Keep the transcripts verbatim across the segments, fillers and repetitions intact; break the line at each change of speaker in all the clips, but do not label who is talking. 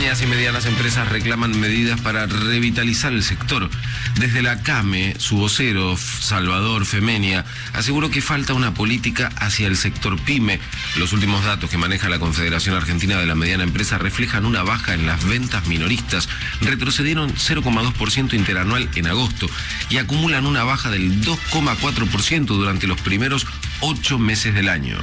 Pequeñas y medianas empresas reclaman medidas para revitalizar el sector. Desde la CAME, su vocero, Salvador Femenia, aseguró que falta una política hacia el sector pyme. Los últimos datos que maneja la Confederación Argentina de la Mediana Empresa reflejan una baja en las ventas minoristas. Retrocedieron cero coma dos por ciento interanual en agosto y acumulan una baja del dos coma cuatro por ciento durante los primeros ocho meses del año.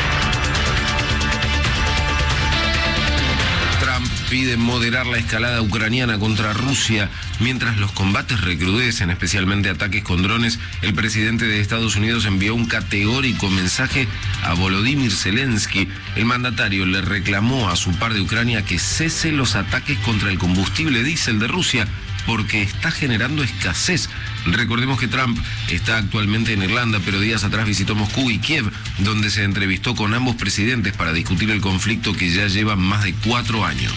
Pide moderar la escalada ucraniana contra Rusia. Mientras los combates recrudecen, especialmente ataques con drones, el presidente de Estados Unidos envió un categórico mensaje a Volodymyr Zelensky. El mandatario le reclamó a su par de Ucrania que cese los ataques contra el combustible diésel de Rusia porque está generando escasez. Recordemos que Trump está actualmente en Irlanda, pero días atrás visitó Moscú y Kiev, donde se entrevistó con ambos presidentes para discutir el conflicto que ya lleva más de cuatro años.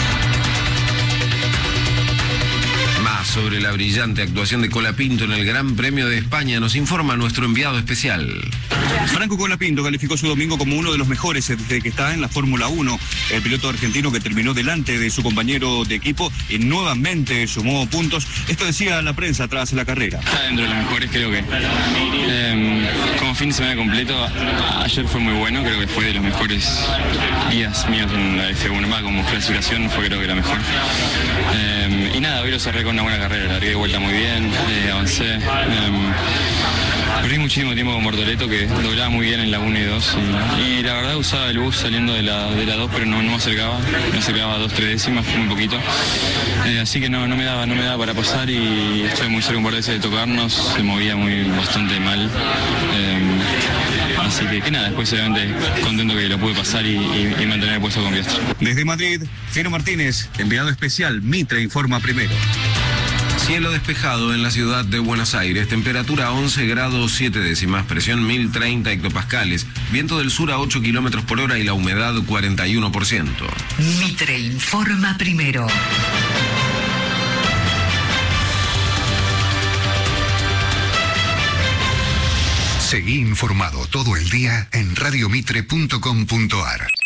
Más sobre la brillante actuación de Colapinto en el Gran Premio de España nos informa nuestro enviado especial.
Franco Colapinto calificó su domingo como uno de los mejores desde que está en la Fórmula uno. El piloto argentino que terminó delante de su compañero de equipo y nuevamente sumó puntos. Esto decía la prensa tras la carrera.
Está dentro de los mejores, creo que. Eh, como fin de semana completo, a- ayer fue muy bueno, creo que fue de los mejores días míos en la F uno, más como clasificación fue creo que la mejor. Eh, y nada, hoy lo cerré con una buena carrera, largué de vuelta muy bien, eh, avancé. Eh, Perdí muchísimo tiempo con Bortoleto, que doblaba muy bien en la uno y dos. Y, y la verdad usaba el bus saliendo de la, de la dos, pero no, no me acercaba. Me acercaba a dos, tres décimas, muy poquito. Eh, así que no, no, me daba, no me daba para pasar y estoy muy cerca un par de veces de tocarnos. Se movía muy bastante mal. Eh, así que, que nada, después obviamente contento que lo pude pasar y, y, y mantener el puesto con Piastri.
Desde Madrid, Fino Martínez, enviado especial, Mitre informa primero.
Cielo despejado en la ciudad de Buenos Aires, temperatura once grados siete décimas, presión mil treinta hectopascales, viento del sur a ocho kilómetros por hora y la humedad cuarenta y uno por ciento.
Mitre informa primero.
Seguí informado todo el día en radiomitre punto com punto ar.